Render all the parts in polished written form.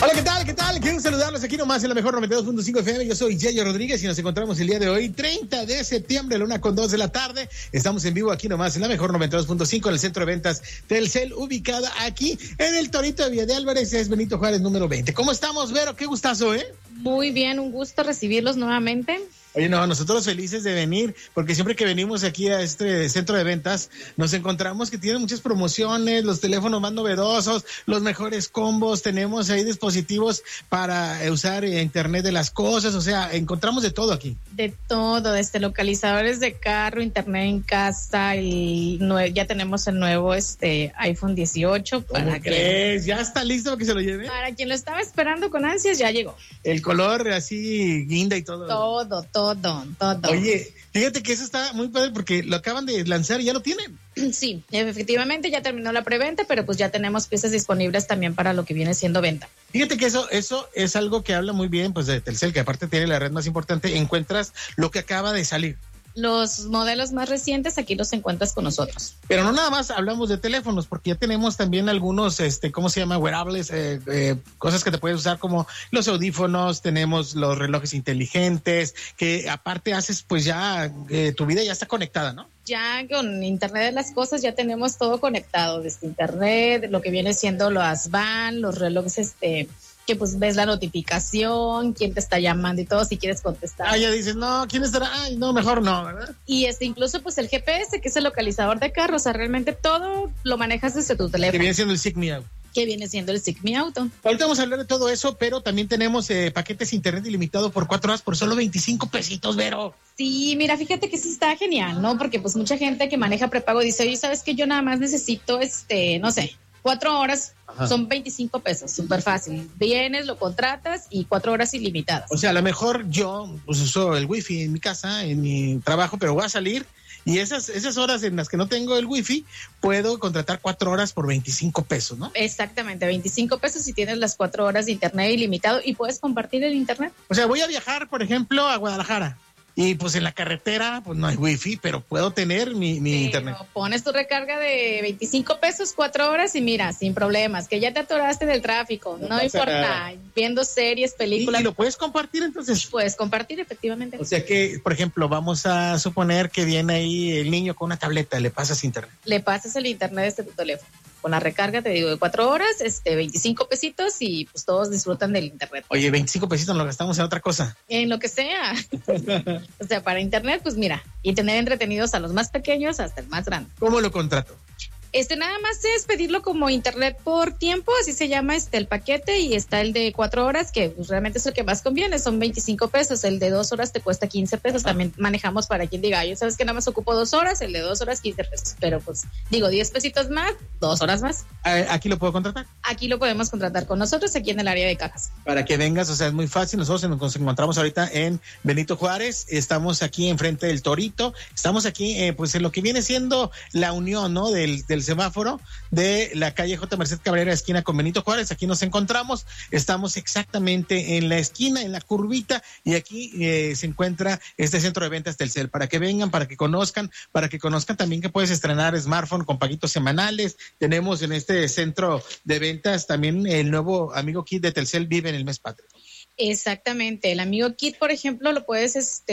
Hola, ¿qué tal? ¿Qué tal? Quiero saludarlos aquí nomás en la mejor 92.5 FM. Yo soy Yayo Rodríguez y nos encontramos el día de hoy, 30 de septiembre, a la 1:02 de la tarde. Estamos en vivo aquí nomás en la mejor 92.5 en el centro de ventas Telcel, ubicada aquí en el Torito de Villa de Álvarez. Es Benito Juárez número 20. ¿Cómo estamos, Vero? Qué gustazo, ¿eh? Muy bien, un gusto recibirlos nuevamente. Oye, no, nosotros felices de venir, porque siempre que venimos aquí a este centro de ventas, nos encontramos que tienen muchas promociones, los teléfonos más novedosos, los mejores combos, tenemos ahí dispositivos para usar internet de las cosas, o sea, encontramos de todo aquí. De todo, localizadores de carro, internet en casa, ya tenemos el nuevo iPhone 18. ¿Cómo crees? ¿Ya está listo para que se lo lleve? Para quien lo estaba esperando con ansias, ya llegó. El color así, guinda y todo. Todo. Oye, fíjate que eso está muy padre porque lo acaban de lanzar y ya lo tienen. Sí, efectivamente ya terminó la preventa, pero pues ya tenemos piezas disponibles también para lo que viene siendo venta. Fíjate que eso es algo que habla muy bien pues de Telcel, que aparte tiene la red más importante. Encuentras lo que acaba de salir. Los modelos más recientes aquí los encuentras con nosotros. Pero no nada más hablamos de teléfonos, porque ya tenemos también algunos, ¿cómo se llama? Wearables, cosas que te puedes usar como los audífonos, tenemos los relojes inteligentes, que aparte haces pues ya, tu vida ya está conectada, ¿no? Ya con Internet de las cosas ya tenemos todo conectado, desde Internet, lo que viene siendo los van, los relojes, que pues ves la notificación, quién te está llamando y todo, si quieres contestar. Ah, ya dices, no, ¿quién estará? Ay, no, mejor no, ¿verdad? Y incluso pues el GPS, que es el localizador de carro, o sea, realmente todo lo manejas desde tu teléfono. Que viene siendo el Sig Me Auto. Ahorita vamos a hablar de todo eso, pero también tenemos paquetes internet ilimitado por 4 horas por solo 25 pesitos, Vero. Sí, mira, fíjate que sí está genial, ¿no? Porque pues mucha gente que maneja prepago dice, oye, ¿sabes qué? Yo nada más necesito, no sé, 4 horas. Ajá. Son 25 pesos, súper fácil. Vienes, lo contratas y 4 horas ilimitadas. O sea, a lo mejor yo pues uso el wifi en mi casa, en mi trabajo, pero voy a salir y esas horas en las que no tengo el wifi, puedo contratar 4 horas por 25 pesos, ¿no? Exactamente, 25 pesos si tienes las 4 horas de internet ilimitado y puedes compartir el internet. O sea, voy a viajar, por ejemplo, a Guadalajara. Y pues en la carretera, pues no hay wifi, pero puedo tener mi internet. Pones tu recarga de 25 pesos, 4 horas y mira, sin problemas, que ya te atoraste del tráfico, no importa, viendo series, películas. ¿Y lo puedes compartir entonces? Puedes compartir, efectivamente. O sea que, por ejemplo, vamos a suponer que viene ahí el niño con una tableta, le pasas internet. Le pasas el internet desde tu teléfono. Con la recarga, te digo, de 4 horas, 25 pesitos y pues todos disfrutan del internet. Oye, 25 pesitos lo gastamos en otra cosa. En lo que sea. O sea, para internet, pues mira, y tener entretenidos a los más pequeños hasta el más grande. ¿Cómo lo contrato? Nada más es pedirlo como internet por tiempo, así se llama el paquete, y está el de 4 horas, que pues, realmente es el que más conviene, son 25 pesos, el de 2 horas te cuesta 15 pesos, también manejamos para quien diga, yo sabes que nada más ocupo 2 horas, el de 2 horas 15 pesos, pero pues digo 10 pesitos más, 2 horas más. ¿Aquí lo puedo contratar? Aquí lo podemos contratar con nosotros, aquí en el área de cajas. Para que vengas, o sea, es muy fácil, nosotros nos encontramos ahorita en Benito Juárez, estamos aquí enfrente del Torito, estamos aquí pues en lo que viene siendo la unión, ¿no? Del semáforo de la calle J. Merced Cabrera, esquina con Benito Juárez. Aquí nos encontramos, estamos exactamente en la esquina, en la curvita, y aquí se encuentra este centro de ventas Telcel, para que vengan, para que conozcan también que puedes estrenar smartphone con paguitos semanales. Tenemos en este centro de ventas también el nuevo Amigo Kit de Telcel Vive en el Mes Patrio. Exactamente, el Amigo Kit, por ejemplo, lo puedes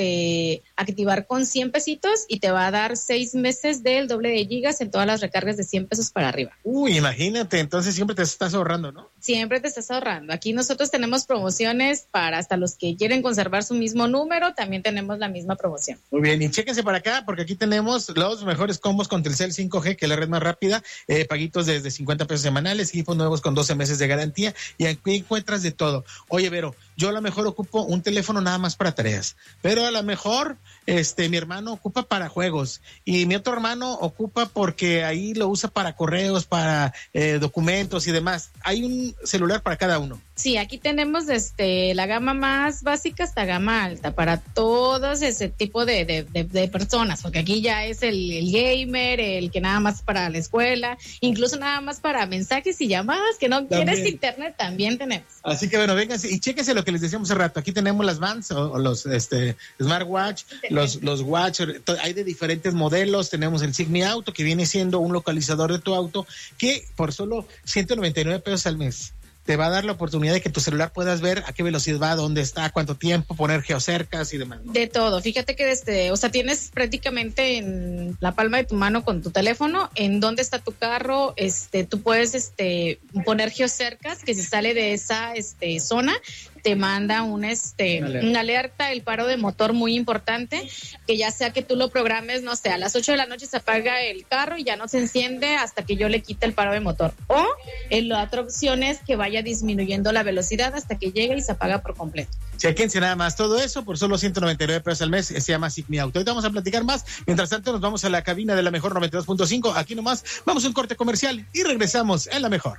activar con 100 pesitos y te va a dar 6 meses del doble de gigas en todas las recargas de 100 pesos para arriba. Uy, imagínate, entonces siempre te estás ahorrando, ¿no? Siempre te estás ahorrando. Aquí nosotros tenemos promociones para hasta los que quieren conservar su mismo número, también tenemos la misma promoción. Muy bien, y chéquense para acá, porque aquí tenemos los mejores combos con Telcel 5G, que es la red más rápida, paguitos desde 50 pesos semanales, equipos nuevos con 12 meses de garantía, y aquí encuentras de todo. Oye, Vero, yo a lo mejor ocupo un teléfono nada más para tareas, pero a lo mejor mi hermano ocupa para juegos y mi otro hermano ocupa porque ahí lo usa para correos, para documentos y demás. Hay un celular para cada uno. Sí, aquí tenemos desde la gama más básica hasta gama alta para todos ese tipo de personas, porque aquí ya es el gamer, el que nada más para la escuela, incluso nada más para mensajes y llamadas, que no también. Quieres internet, también tenemos. Así que bueno, vénganse y chéquense lo que les decíamos hace rato. Aquí tenemos las Vans o los smartwatch, los watch, hay de diferentes modelos. Tenemos el Sig Me Auto, que viene siendo un localizador de tu auto, que por solo 199 pesos al mes te va a dar la oportunidad de que tu celular puedas ver a qué velocidad va, dónde está, cuánto tiempo, poner geocercas y demás, ¿no? De todo. Fíjate que tienes prácticamente en la palma de tu mano con tu teléfono en dónde está tu carro. Tú puedes poner geocercas, que si sale de esa zona te manda una alerta, el paro de motor muy importante, que ya sea que tú lo programes, no sé, a las 8 de la noche se apaga el carro y ya no se enciende hasta que yo le quite el paro de motor. O la otra opción es que vaya disminuyendo la velocidad hasta que llegue y se apaga por completo. Chequense nada más todo eso por solo 199 pesos al mes. Se llama Sigmi Auto. Ahorita vamos a platicar más. Mientras tanto, nos vamos a la cabina de la mejor 92.5. Aquí nomás vamos a un corte comercial y regresamos en la mejor.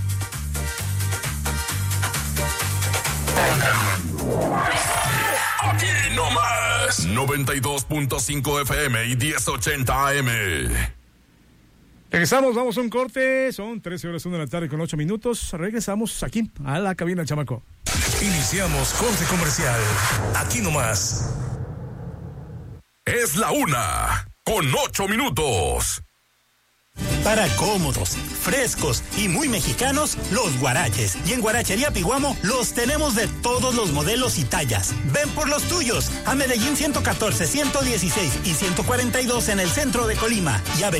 Aquí nomás 92.5 FM y 1080 AM. Regresamos, vamos a un corte. Son 13:01 de la tarde con 8 minutos. Regresamos aquí a la cabina, chamaco. Iniciamos corte comercial. Aquí nomás. Es la 1:08. Para cómodos, frescos y muy mexicanos, los guaraches. Y en Guarachería Piguamo los tenemos de todos los modelos y tallas. Ven por los tuyos a Medellín 114, 116 y 142 en el centro de Colima. Y